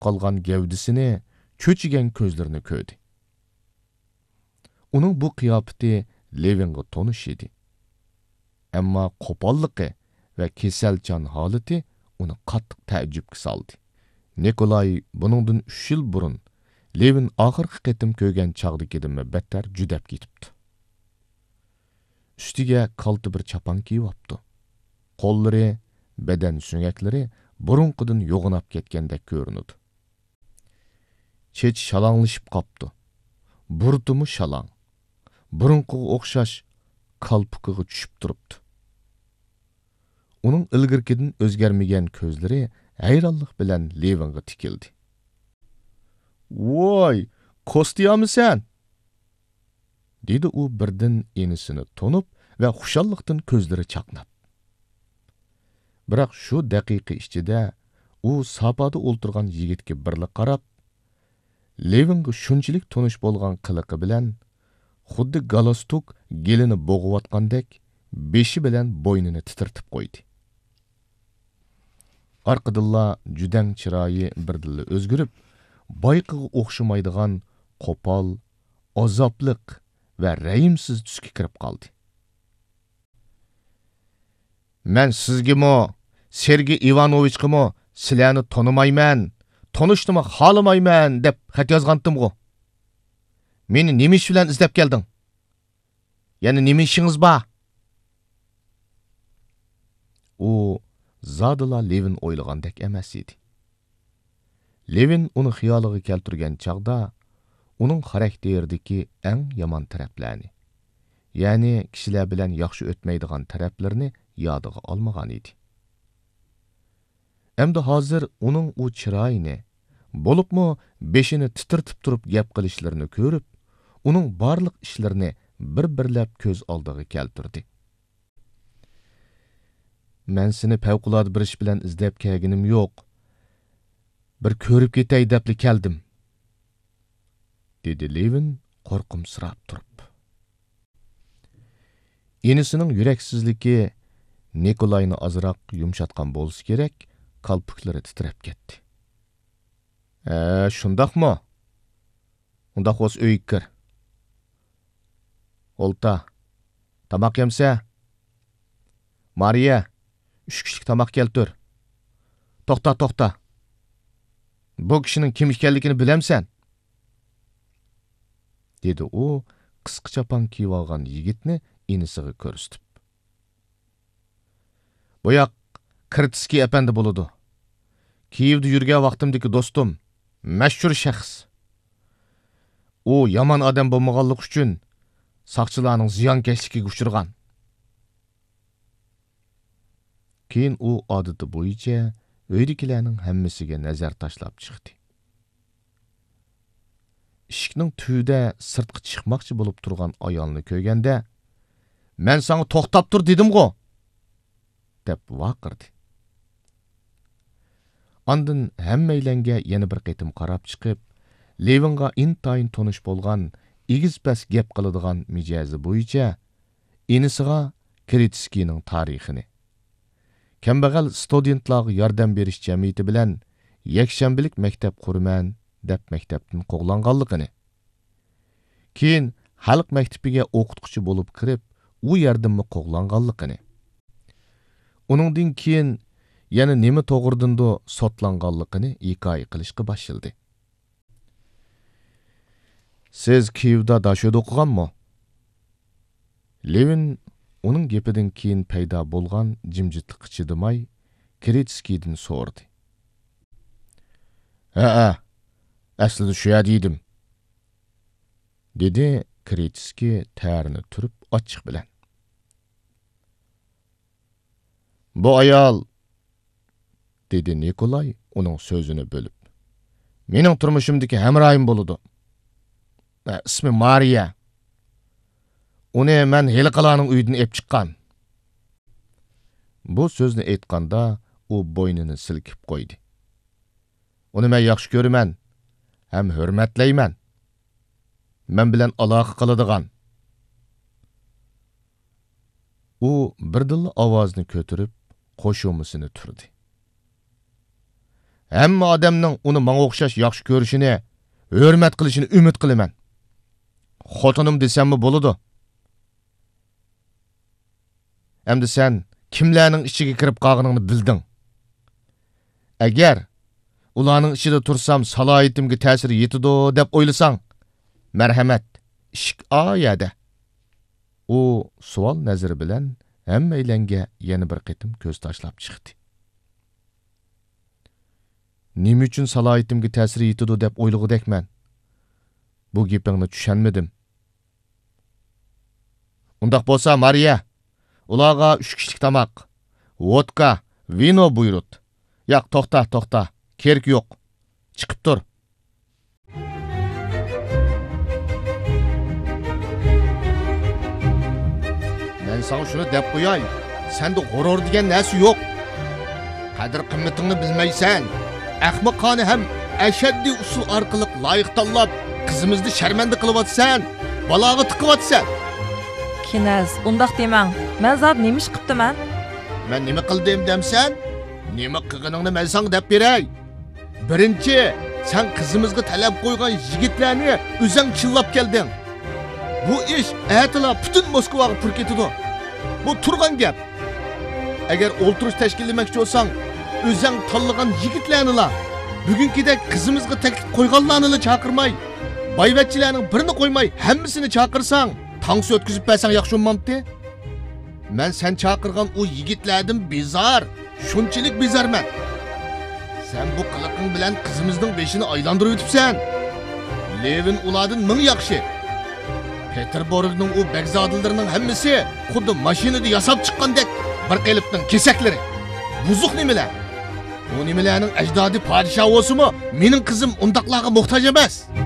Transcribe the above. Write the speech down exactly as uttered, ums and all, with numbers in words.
qalgan gavdisini, cho'chigan ko'zlarini ko'rdi. Uning bu qiyofati Levinga tonish edi. Ammo qo'polligi va kasalchan holati uni qattiq ta'jubga soldi. Nikolay buningdan uch yil burun Levin oxirgi qitim ko'rgan chog'dagidimi battar judab ketibdi. Ustiga kalta bir chapan kiyibdi. Qo'llari, badan suyaklari burunqidan yo'g'inab ketgandek ko'rinadi. Chech shalanglashib qopdi. Burtumi shalang. Burunqiga o'xshash kalpukiga tushib turibdi. Uning ilgirkidan o'zgarmagan ko'zlari hayronlik bilan Levinga tikildi. "Voy, Kostiyamisan?" dedi u birdan enisini tonib va xushalliqdan ko'zlari chaqnab. Biroq shu daqiqa ichida u sapoda o'ltirgan yigitga birla qarab, Levinga shunchalik tonish bo'lgan qiliqi bilan xuddi galostuk gelini bo'g'iyotgandek beshi bilan bo'ynini titirtib qo'ydi. Arqadilla judang chiroyi birdilla o'zgarib, boyqiga o'xshamaydigan qo'pol, azobliq va rayimsiz tusga kirib qoldi. "Men sizgimi, Sergey Ivanovichgimi sizlarni tonimayman, tonishnimi xolamayman" deb xat yozgandim-ku. Meni nima ish bilan izlab kelding? Yana nima ishingiz bor? U zadila Levin o'ylagandek emas edi. Levin uni xiyoliga keltirgan chaqda uning xarakteridagi eng yomon taraflarni, ya'ni kishilar bilan yaxshi o'tmaydigan taraflarni yodiga olmagan edi. Endi hozir uning u chiroyini, bo'libmi beshini titirtib turib gap qilishlarini ko'rib, uning barliq ishlarini bir-birlab ko'z oldiga keltirdi. "Men seni favqulodda bir ish bilan izlab kelganim yo'q. Bir ko'rib ketay debli keldim", dedi Levin qo'rqimsirab turib. Enisining yuraksizligi Nikolayni azroq yumshatgan bo'lsa kerak, kalpuklari titrab ketdi. "E, shundaqmi? Unda xos uyga kir. Olta. Tamoq yemsa? Mariya, uch kishilik tamoq keltir. To'xta, to'xta. Bu kishining kim ekanligini bilamsan?" dedi u qisqa chapan kiyib olgan yigitni inisiga ko'rsatib. "Bu yoq Kritiskiy apandi bo'ladi. Kiyevda yurgan vaqtimdagi do'stim, mashhur shaxs. U yomon odam bo'lmaganligi uchun saqchilarning ziyonkashligiga uchragan." Keyin u odati bo'yicha uydagilarning hammasiga nazar tashlab chiqdi. Eshikning tubida sirtqa chiqmoqchi bo'lib turgan ayolni ko'rganda, "Men sana to'xtab tur dedim-ku", deb vaqirdi. Ondan hammaylanga yana bir qitim qarab chiqib, Levinga intayin tonish bo'lgan, egiz-pas gap qiladigan mijozi bo'yicha inisiga Kritiskiyning tarixini, kambag'al studentlarga yordam berish jamiyati bilan yakshanbalik maktab quraman deb maktabdan qo'g'langanligini, keyin xalq maktabiga o'qituvchi bo'lib kirib, u yerdanmi qo'g'langanligini, uningdan keyin yana nima to'g'ridindo sotlanganligini hikoya qilishga boshladi. "Siz Kiyevda dashud o'qiganmi?" Levin uning gapidan keyin paydo bo'lgan jimjitlikqa chidamay Kritskiydan so'radi. "Ha-ha, aslida shu yerda edim", dedi Kritskiy tarini turib ochiq bilan. "Bu ayol", dedi Nikolay uning so'zini bo'lib, "mening turmushimdagi hamroyim bo'ladi. İsmi Mariya. Uni men Heliqalarning uyidan ep chiqqan." Bu so'zni aytganda u bo'ynini silkib qo'ydi. "Uni men yaxshi ko'raman, ham hurmatlayman. Men bilan aloqa qiladigan." U birdilla ovozni ko'tarib, qo'shumisini turdi. hamma odamning uni menga o'xshash yaxshi ko'rishini, hurmat qilishini umid qilaman. Xotinim desammi bo'ladi? Endi sen kimlarning ichiga kirib qolganingni bilding. Agar ularning ichida tursam salohiyatimga ta'sir yetadi deb o'ylasang, marhamat, ishik oyada. U savol nazari bilan hammaylanga yana bir qitim ko'z tashlab chiqdi. Nima uchun salohiyatimga ta'sir yetadi deb o'ylagudekman? Bu gapingni tushunmadim. Undaq bo'lsa, Mariya, ularga uch kishilik tamoq, vodka, vino buyurut. Yo'q, to'xta, to'xta. Kerak yo'q. Chiqib tur. Men sana shuni deb qo'yay. Senda g'urur degan narsa yo'q. Qadr qimmatingni bilmaysan. Ahmoqona ham ashaddiy usul orqali loyiq tanlab, qizimizni sharmanda qilyapsan. Baloga tiqyapsan. Kinaz, undaq demang. Men zot nima ish qilibman? Men nima qildim demsan? Nima qilganingni men senga deb beray. Birinchi, sen qizimizga talab qo'ygan yigitlarni o'zing chillab kelding. Bu ish atila butun Moskvaga pur ketadi. Bu turgan gap. Agar o'ltirish tashkillamoqchi bo'lsang, o'zing tanlagan yigitlarni la, bugünkidek qizimizga taklif qo'yganlarni chaqirmay, boyvachchilarning birini qo'ymay, hammasini chaqirsang, tansi o'tkazib bersang yaxshi bo'lmamdi? Men sen chaqirgan o yigitlardan bezar, shunchalik bezarman. Sen bu qiliqing bilan qizimizning beshini aylantirib o'tibsan. Levin ulardan ming yaxshi. Peterburgning o begzodilarining hammasi xuddi mashinada yasab chiqqandek bir qilibning kesaklari. Buzuq nimalar? Bu nimalarning ajdodi podshoh bo'lsa-mu, mening qizim undaqlarga muhtoj emas.